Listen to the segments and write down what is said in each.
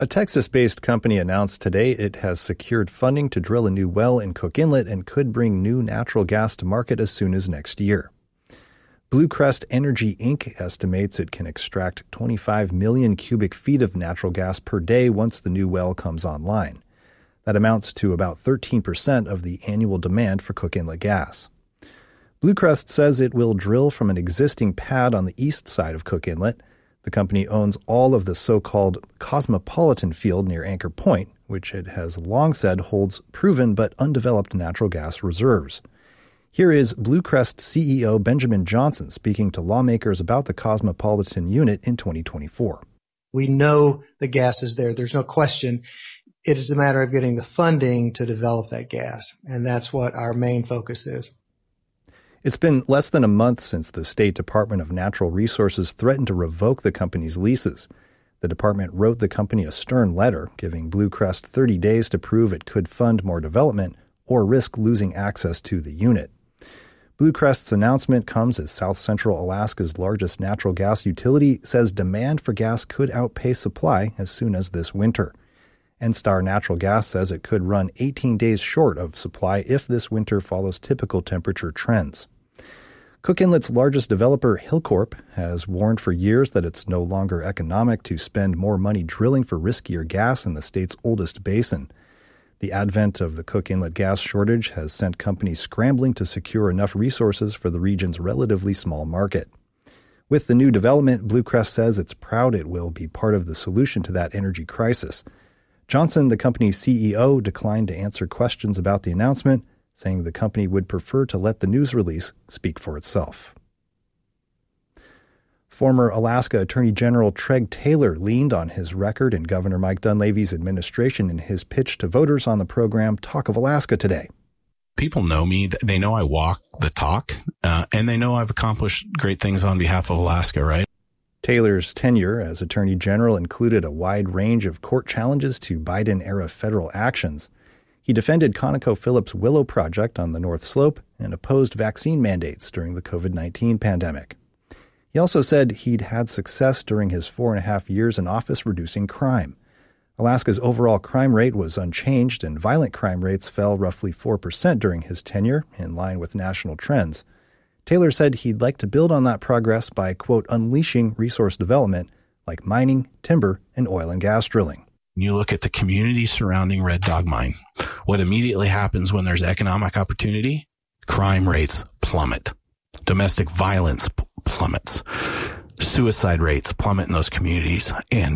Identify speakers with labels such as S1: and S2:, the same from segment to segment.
S1: A Texas-based company announced today it has secured funding to drill a new well in Cook Inlet and could bring new natural gas to market as soon as next year. Blue Crest Energy, Inc. estimates it can extract 25 million cubic feet of natural gas per day once the new well comes online. That amounts to about 13% of the annual demand for Cook Inlet gas. Blue Crest says it will drill from an existing pad on the east side of Cook Inlet. The company owns all of the so-called Cosmopolitan field near Anchor Point, which it has long said holds proven but undeveloped natural gas reserves. Here is Blue Crest CEO Benjamin Johnson speaking to lawmakers about the Cosmopolitan unit in 2024.
S2: We know the gas is there. There's no question. It is a matter of getting the funding to develop that gas, and that's what our main focus is.
S1: It's been less than a month since the State Department of Natural Resources threatened to revoke the company's leases. The department wrote the company a stern letter, giving Blue Crest 30 days to prove it could fund more development or risk losing access to the unit. Blue Crest's announcement comes as South Central Alaska's largest natural gas utility says demand for gas could outpace supply as soon as this winter. NSTAR Natural Gas says it could run 18 days short of supply if this winter follows typical temperature trends. Cook Inlet's largest developer, Hilcorp, has warned for years that it's no longer economic to spend more money drilling for riskier gas in the state's oldest basin. The advent of the Cook Inlet gas shortage has sent companies scrambling to secure enough resources for the region's relatively small market. With the new development, Blue Crest says it's proud it will be part of the solution to that energy crisis. Johnson, the company's CEO, declined to answer questions about the announcement, saying the company would prefer to let the news release speak for itself. Former Alaska Attorney General Treg Taylor leaned on his record in Governor Mike Dunleavy's administration in his pitch to voters on the program Talk of Alaska today.
S3: People know me. They know I walk the talk, and they know I've accomplished great things on behalf of Alaska, right?
S1: Taylor's tenure as Attorney General included a wide range of court challenges to Biden-era federal actions. He defended ConocoPhillips' Willow project on the North Slope and opposed vaccine mandates during the COVID-19 pandemic. He also said he'd had success during his 4.5 years in office reducing crime. Alaska's overall crime rate was unchanged, and violent crime rates fell roughly 4% during his tenure, in line with national trends. Taylor said he'd like to build on that progress by, quote, unleashing resource development like mining, timber, and oil and gas drilling.
S3: You look at the community surrounding Red Dog Mine. What immediately happens when there's economic opportunity? Crime rates plummet. Domestic violence plummets. Suicide rates plummet in those communities. And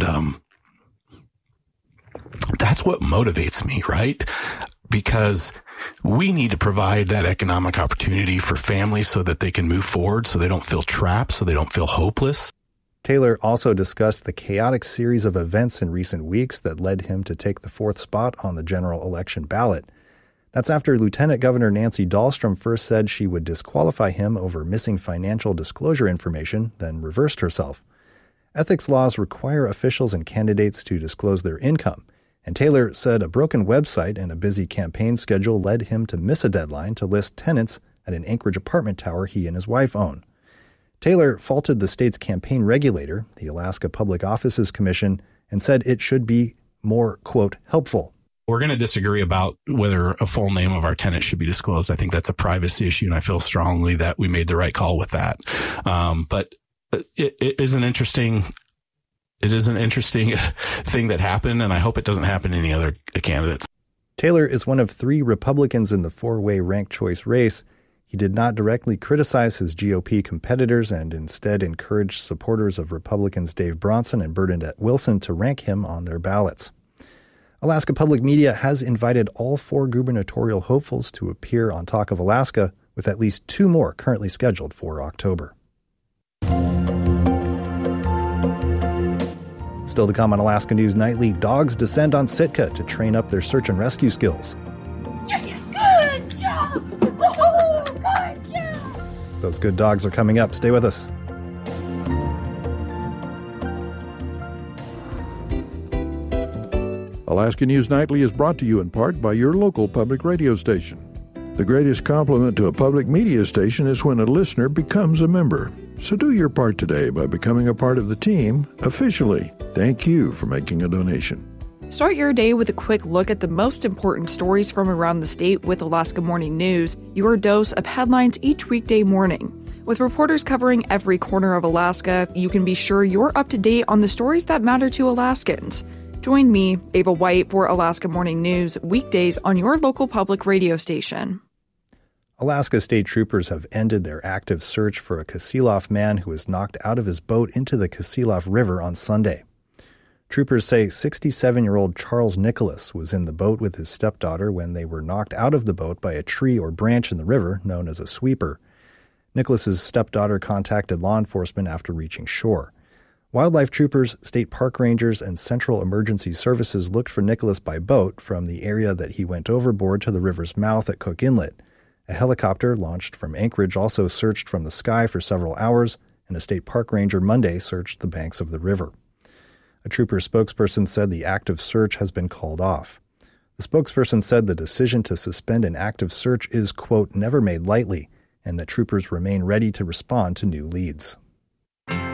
S3: that's what motivates me, right? Because we need to provide that economic opportunity for families so that they can move forward, so they don't feel trapped, so they don't feel hopeless.
S1: Taylor also discussed the chaotic series of events in recent weeks that led him to take the 4th spot on the general election ballot. That's after Lieutenant Governor Nancy Dahlstrom first said she would disqualify him over missing financial disclosure information, then reversed herself. Ethics laws require officials and candidates to disclose their income, and Taylor said a broken website and a busy campaign schedule led him to miss a deadline to list tenants at an Anchorage apartment tower he and his wife own. Taylor faulted the state's campaign regulator, the Alaska Public Offices Commission, and said it should be more, quote, helpful.
S3: We're going to disagree about whether a full name of our tenant should be disclosed. I think that's a privacy issue, and I feel strongly that we made the right call with that. But it is an interesting thing that happened, and I hope it doesn't happen to any other candidates.
S1: Taylor is one of 3 Republicans in the 4-way ranked choice race. He did not directly criticize his GOP competitors and instead encouraged supporters of Republicans Dave Bronson and Bernadette Wilson to rank him on their ballots. Alaska Public Media has invited all 4 gubernatorial hopefuls to appear on Talk of Alaska, with at least 2 more currently scheduled for October. Still to come on Alaska News Nightly, dogs descend on Sitka to train up their search and rescue skills.
S4: Yes, good job! Good job!
S1: Those good dogs are coming up. Stay with us.
S5: Alaska News Nightly is brought to you in part by your local public radio station. The greatest compliment to a public media station is when a listener becomes a member. So do your part today by becoming a part of the team officially. Thank you for making a donation.
S6: Start your day with a quick look at the most important stories from around the state with Alaska Morning News, your dose of headlines each weekday morning. With reporters covering every corner of Alaska, you can be sure you're up to date on the stories that matter to Alaskans. Join me, Ava White, for Alaska Morning News weekdays on your local public radio station.
S1: Alaska state troopers have ended their active search for a Kasilof man who was knocked out of his boat into the Kasilof River on Sunday. Troopers say 67-year-old Charles Nicholas was in the boat with his stepdaughter when they were knocked out of the boat by a tree or branch in the river known as a sweeper. Nicholas's stepdaughter contacted law enforcement after reaching shore. Wildlife troopers, state park rangers, and Central Emergency Services looked for Nicholas by boat from the area that he went overboard to the river's mouth at Cook Inlet. A helicopter launched from Anchorage also searched from the sky for several hours, and a state park ranger Monday searched the banks of the river. A trooper spokesperson said the active search has been called off. The spokesperson said the decision to suspend an active search is, quote, never made lightly, and that troopers remain ready to respond to new leads.